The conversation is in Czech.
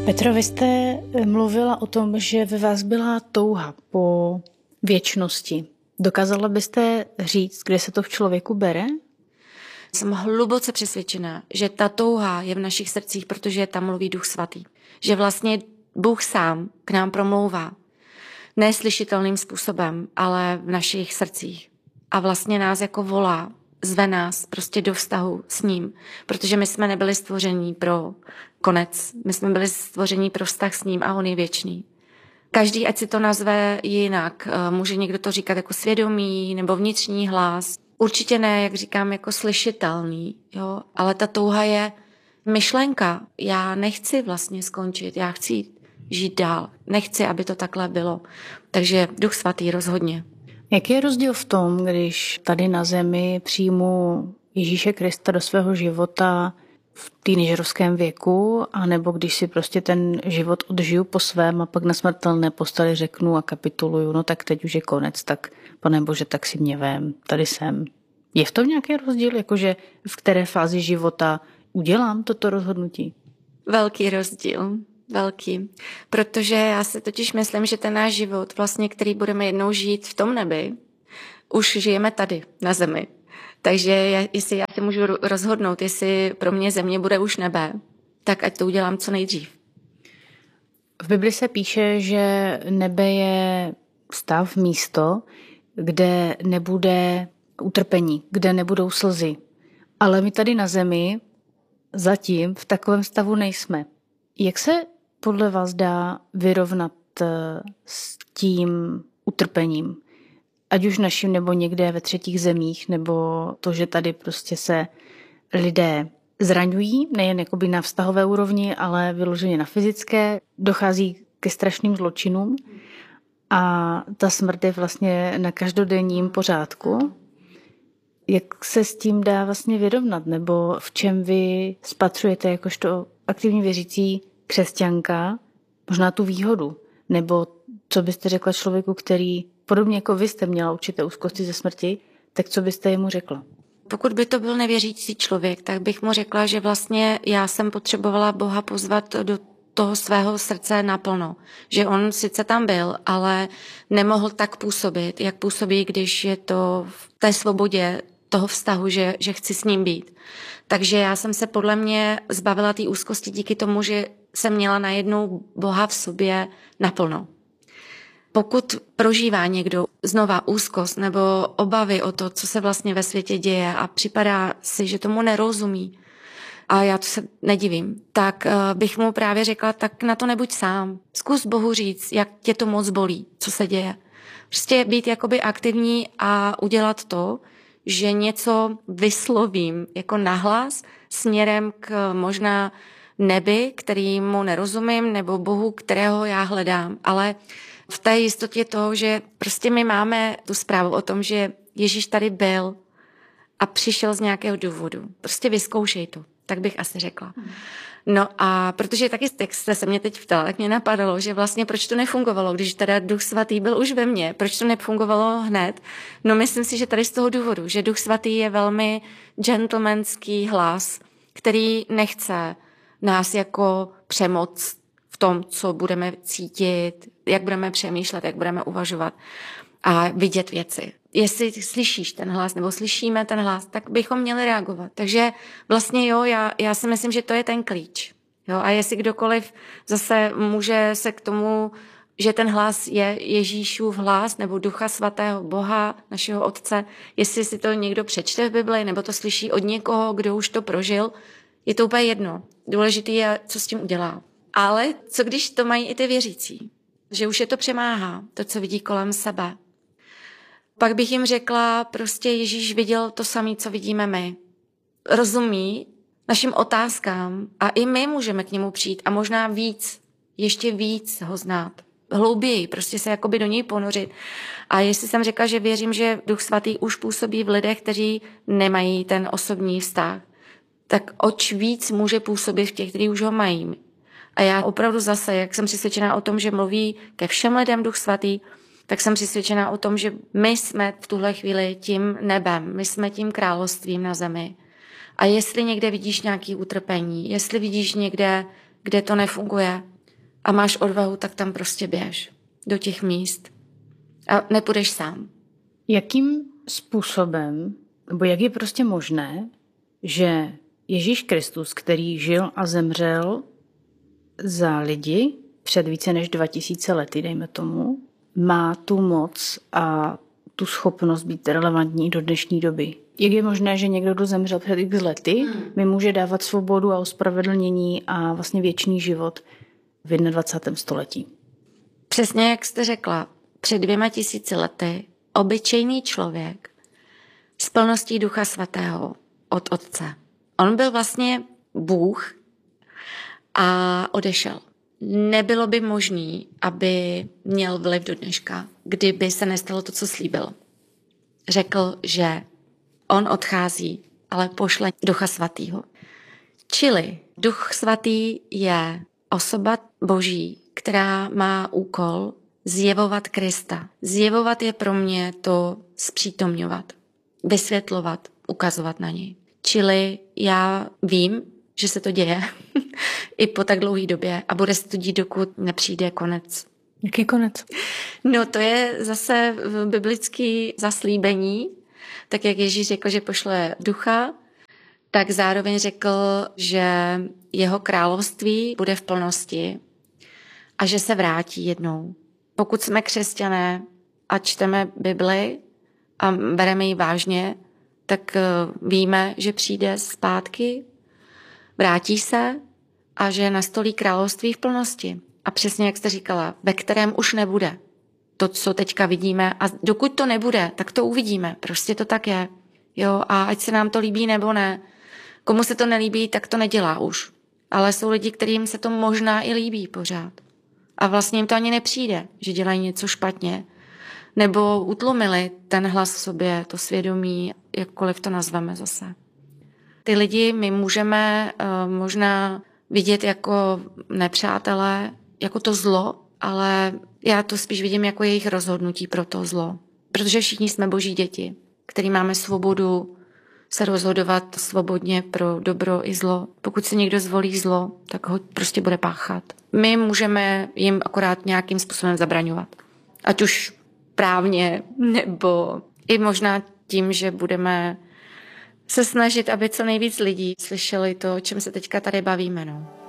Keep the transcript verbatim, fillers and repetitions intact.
Petro, vy jste mluvila o tom, že ve vás byla touha po věčnosti. Dokázala byste říct, kde se to v člověku bere? Jsem hluboce přesvědčená, že ta touha je v našich srdcích, protože tam mluví Duch Svatý. Že vlastně Bůh sám k nám promlouvá. Neslyšitelným způsobem, ale v našich srdcích. A vlastně nás jako volá, zve nás prostě do vztahu s ním. Protože my jsme nebyli stvoření pro konec. My jsme byli stvoření pro vztah s ním a on je věčný. Každý, ať si to nazve jinak. Může někdo to říkat jako svědomí nebo vnitřní hlas. Určitě ne, jak říkám, jako slyšitelný, jo? Ale ta touha je myšlenka. Já nechci vlastně skončit, já chci žít dál. Nechci, aby to takhle bylo. Takže Duch Svatý rozhodně. Jaký je rozdíl v tom, když tady na zemi přijmu Ježíše Krista do svého života v teenagerovském věku, anebo když si prostě ten život odžiju po svém a pak na smrtelné posteli řeknu a kapituluju, no tak teď už je konec, tak Pane Bože, tak si mě vem, tady jsem. Je v tom nějaký rozdíl, jakože v které fázi života udělám toto rozhodnutí? Velký rozdíl, velký. Protože já si totiž myslím, že ten náš život, vlastně, který budeme jednou žít v tom nebi, už žijeme tady, na zemi. Takže jestli já si můžu rozhodnout, jestli pro mě země bude už nebe, tak ať to udělám co nejdřív. V Bibli se píše, že nebe je stav, místo, kde nebude utrpení, kde nebudou slzy. Ale my tady na zemi zatím v takovém stavu nejsme. Jak se podle vás dá vyrovnat s tím utrpením? Ať už naším nebo někde ve třetích zemích, nebo to, že tady prostě se lidé zraňují, nejen jakoby na vztahové úrovni, ale vyloženě na fyzické, dochází ke strašným zločinům a ta smrt je vlastně na každodenním pořádku. Jak se s tím dá vlastně vyrovnat, nebo v čem vy spatřujete jakožto aktivní věřící křesťanka možná tu výhodu, nebo co byste řekla člověku, který podobně jako vy jste měla určité úzkosti ze smrti, tak co byste jemu řekla? Pokud by to byl nevěřící člověk, tak bych mu řekla, že vlastně já jsem potřebovala Boha pozvat do toho svého srdce naplno. Že on sice tam byl, ale nemohl tak působit, jak působí, když je to v té svobodě toho vztahu, že, že chci s ním být. Takže já jsem se podle mě zbavila té úzkosti díky tomu, že jsem měla najednou Boha v sobě naplno. Pokud prožívá někdo znova úzkost nebo obavy o to, co se vlastně ve světě děje a připadá si, že tomu nerozumí, a já to se nedivím, tak bych mu právě řekla, tak na to nebuď sám. Zkus Bohu říct, jak tě to moc bolí, co se děje. Prostě být jakoby aktivní a udělat to, že něco vyslovím jako nahlas směrem k možná nebi, kterýmu nerozumím, nebo Bohu, kterého já hledám. Ale v té jistotě toho, že prostě my máme tu zprávu o tom, že Ježíš tady byl a přišel z nějakého důvodu. Prostě vyzkoušej to, tak bych asi řekla. No a protože taky text se mě teď ptal, tak mě napadalo, že vlastně proč to nefungovalo, když teda Duch Svatý byl už ve mně, proč to nefungovalo hned? No myslím si, že tady z toho důvodu, že Duch Svatý je velmi gentlemanský hlas, který nechce nás jako přemoc v tom, co budeme cítit, jak budeme přemýšlet, jak budeme uvažovat a vidět věci. Jestli slyšíš ten hlas nebo slyšíme ten hlas, tak bychom měli reagovat. Takže vlastně jo, já, já si myslím, že to je ten klíč. Jo, a jestli kdokoliv zase může se k tomu, že ten hlas je Ježíšův hlas nebo Ducha Svatého Boha, našeho Otce, jestli si to někdo přečte v Bibli nebo to slyší od někoho, kdo už to prožil, je to úplně jedno. Důležitý je, co s tím udělá. Ale co když to mají i ty věřící? Že už je to přemáhá, to, co vidí kolem sebe. Pak bych jim řekla, prostě Ježíš viděl to samé, co vidíme my. Rozumí našim otázkám a i my můžeme k němu přijít a možná víc, ještě víc ho znát. Hlouběji, prostě se jakoby do něj ponořit. A jestli jsem řekla, že věřím, že Duch Svatý už působí v lidech, kteří nemají ten osobní vztah, tak oč víc může působit v těch, kteří už ho mají. A já opravdu zase, jak jsem přesvědčená o tom, že mluví ke všem lidem Duch Svatý, tak jsem přesvědčená o tom, že my jsme v tuhle chvíli tím nebem, my jsme tím královstvím na zemi. A jestli někde vidíš nějaké utrpení, jestli vidíš někde, kde to nefunguje, a máš odvahu, tak tam prostě běž do těch míst a nepůjdeš sám. Jakým způsobem, nebo jak je prostě možné, že Ježíš Kristus, který žil a zemřel za lidi před více než dva tisíce lety, dejme tomu, má tu moc a tu schopnost být relevantní do dnešní doby? Jak je možné, že někdo, kdo zemřel před x lety, mi může dávat svobodu a ospravedlnění a vlastně věčný život v dvacátém prvním století? Přesně jak jste řekla, před dvěma tisíci lety obyčejný člověk s plností Ducha Svatého od Otce. On byl vlastně Bůh a odešel. Nebylo by možné, aby měl vliv do dneška, kdyby se nestalo to, co slíbil. Řekl, že on odchází, ale pošle Ducha Svatého. Čili Duch Svatý je osoba Boží, která má úkol zjevovat Krista. Zjevovat je pro mě to zpřítomňovat, vysvětlovat, ukazovat na něj. Čili já vím, že se to děje i po tak dlouhé době a bude se to dít, dokud nepřijde konec. Jaký konec? No to je zase biblické zaslíbení, tak jak Ježíš řekl, že pošle ducha, tak zároveň řekl, že jeho království bude v plnosti a že se vrátí jednou. Pokud jsme křesťané a čteme Bibli a bereme ji vážně, tak víme, že přijde zpátky, vrátí se a že nastolí království v plnosti. A přesně jak jste říkala, ve kterém už nebude to, co teďka vidíme. A dokud to nebude, tak to uvidíme. Prostě to tak je. Jo, a ať se nám to líbí nebo ne. Komu se to nelíbí, tak to nedělá už. Ale jsou lidi, kterým se to možná i líbí pořád. A vlastně jim to ani nepřijde, že dělají něco špatně. Nebo utlumili ten hlas v sobě, to svědomí, jakkoliv to nazveme zase. Ty lidi my můžeme uh, možná vidět jako nepřátelé, jako to zlo, ale já to spíš vidím jako jejich rozhodnutí pro to zlo. Protože všichni jsme Boží děti, který máme svobodu se rozhodovat svobodně pro dobro i zlo. Pokud si někdo zvolí zlo, tak ho prostě bude páchat. My můžeme jim akorát nějakým způsobem zabraňovat. Ať už právně, nebo i možná tím, že budeme se snažit, aby co nejvíc lidí slyšeli to, o čem se teďka tady bavíme. No.